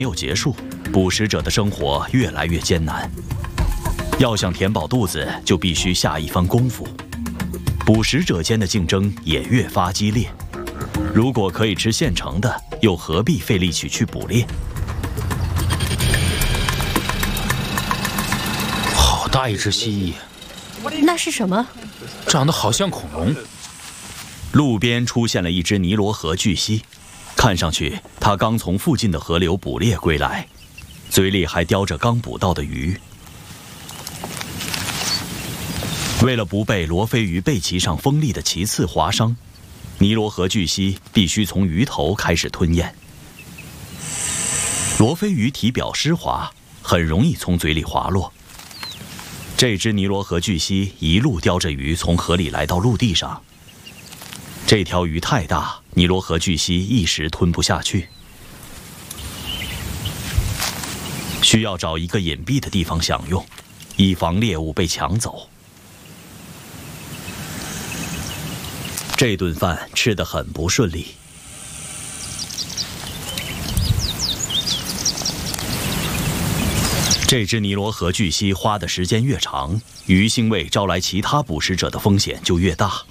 没有结束，捕食者的生活越来越艰难。要想填饱肚子，就必须下一番功夫。捕食者间的竞争也越发激烈。如果可以吃现成的，又何必费力气去捕猎？ 好大一只蜥蜴！ 那是什么？ 长得好像恐龙。 路边出现了一只尼罗河巨蜥，看上去它刚从附近的河流捕猎归来，嘴里还叼着刚捕到的鱼。为了不被罗非鱼背鳍上锋利的鳍刺划伤，尼罗河巨蜥必须从鱼头开始吞咽。罗非鱼体表湿滑，很容易从嘴里滑落。这只尼罗河巨蜥一路叼着鱼从河里来到陆地上。这条鱼太大，尼罗河巨蜥一时吞不下去，需要找一个隐蔽的地方享用，以防猎物被抢走。这顿饭吃得很不顺利。这只尼罗河巨蜥花的时间越长，鱼腥味招来其他捕食者的风险就越大。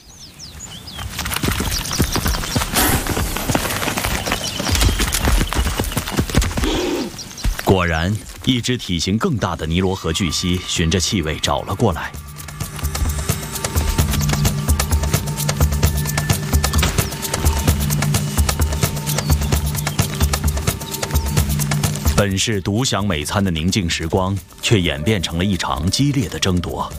果然，一只体型更大的尼罗河巨蜥循着气味找了过来。本是独享美餐的宁静时光，却演变成了一场激烈的争夺。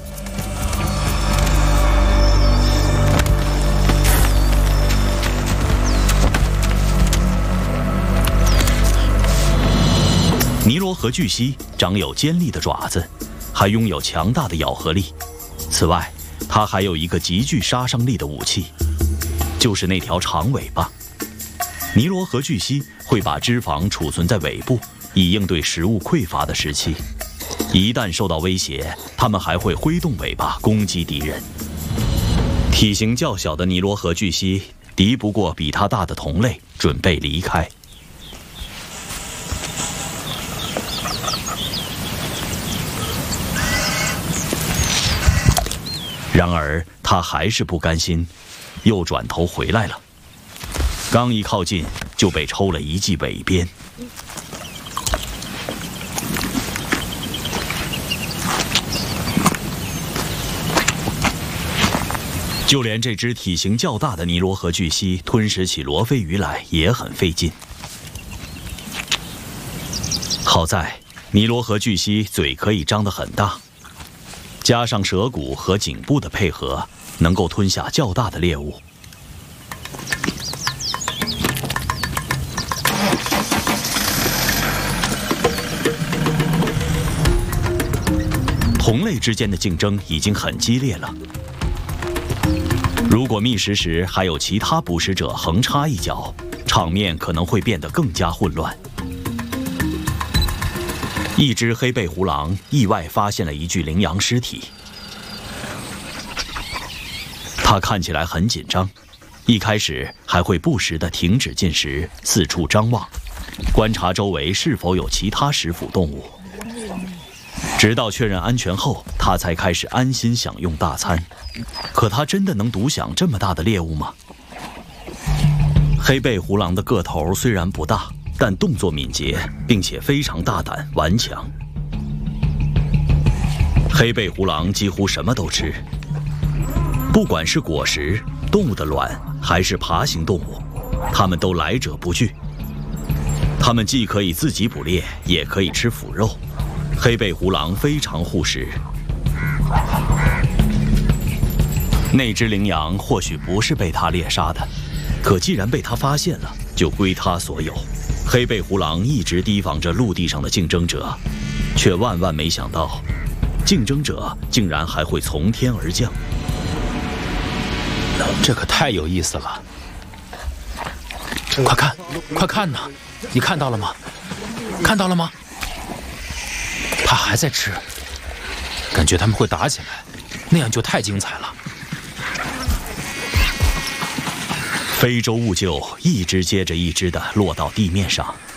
尼罗河巨蜥长有尖利的爪子，还拥有强大的咬合力。此外，它还有一个极具杀伤力的武器，就是那条长尾巴。尼罗河巨蜥会把脂肪储存在尾部，以应对食物匮乏的时期。一旦受到威胁，它们还会挥动尾巴攻击敌人。体型较小的尼罗河巨蜥敌不过比它大的同类，准备离开。然而，他还是不甘心，又转头回来了。刚一靠近，就被抽了一记尾鞭。就连这只体型较大的尼罗河巨蜥吞食起罗非鱼来也很费劲。好在，尼罗河巨蜥嘴可以张得很大。加上舌骨和颈部的配合，能够吞下较大的猎物。同类之间的竞争已经很激烈了。如果觅食时还有其他捕食者横插一脚，场面可能会变得更加混乱。一只黑背狐狼意外发现了一具羚羊尸体，它看起来很紧张，一开始还会不时地停止进食，四处张望，观察周围是否有其他食腐动物。直到确认安全后，它才开始安心享用大餐。可它真的能独享这么大的猎物吗？黑背狐狼的个头虽然不大，但动作敏捷，并且非常大胆顽强。黑背狐狼几乎什么都吃，不管是果实、动物的卵，还是爬行动物，它们都来者不拒。它们既可以自己捕猎，也可以吃腐肉。黑背狐狼非常护食。那只羚羊或许不是被它猎杀的，可既然被它发现了，就归它所有。黑背狐狼一直提防着陆地上的竞争者，却万万没想到，竞争者竟然还会从天而降。 这可太有意思了！快看，快看呐！你看到了吗？看到了吗？它还在吃，感觉他们会打起来，那样就太精彩了。 非洲兀鹫一只接着一只地落到地面上，